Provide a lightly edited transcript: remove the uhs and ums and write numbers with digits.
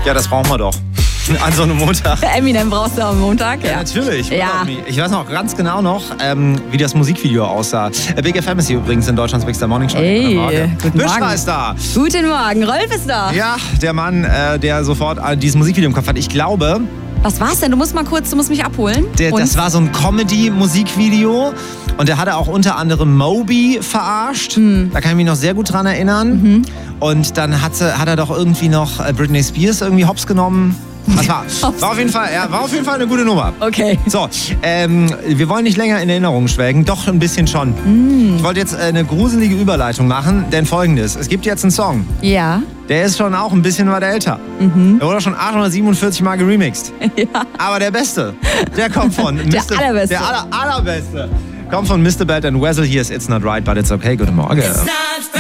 Ja, das brauchen wir doch. An so einem Montag. Eminem brauchst du am Montag, Ja, natürlich. Ja. Ich weiß noch ganz genau noch, wie das Musikvideo aussah. Big FM ist hier übrigens in Deutschlands Big Star Morning Show. Hey, guten Büschner Morgen. ist da. Guten Morgen, Rolf ist da. Ja, der Mann, der sofort dieses Musikvideo im Kopf hat. Ich glaube, Was war's denn? Du musst mich abholen. das war so ein Comedy-Musikvideo. Und der hatte auch unter anderem Moby verarscht. Da kann ich mich noch sehr gut dran erinnern. Und dann hat er doch irgendwie noch Britney Spears irgendwie hops genommen. Das war auf jeden Fall eine gute Nummer. Okay. So, wir wollen nicht länger in Erinnerung schwelgen, doch ein bisschen schon. Ich wollte jetzt eine gruselige Überleitung machen, denn Folgendes: Es gibt jetzt einen Song, Ja. der ist schon auch ein bisschen was älter. Der wurde schon 847 Mal geremixed. Ja. Aber der Beste, der kommt von Allerbeste. Der allerbeste kommt von Mr. Bad and Wessel. Hier ist It's Not Right, But It's Okay. Guten Morgen.